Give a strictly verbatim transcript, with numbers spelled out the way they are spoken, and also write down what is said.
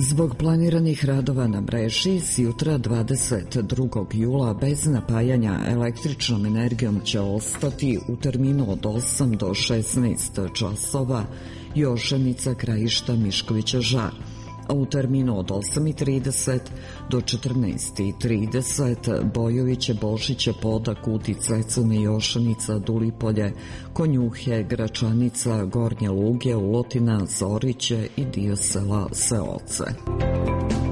Zbog planiranih radova na mreži, s jutra dvadeset drugog jula bez napajanja električnom energijom će ostati u terminu od osam do šesnaest časova Jošanica, Krajišta, Miškovića, Žar, a u terminu od osam i trideset do četrnaest i trideset Bojoviće, Bošiće, Poda, Kuti, Cecane, Jošanica, Dulipolje, Konjuhe, Gračanica, Gornje Luge, Ulotina, Zoriće i dio sela Seoce.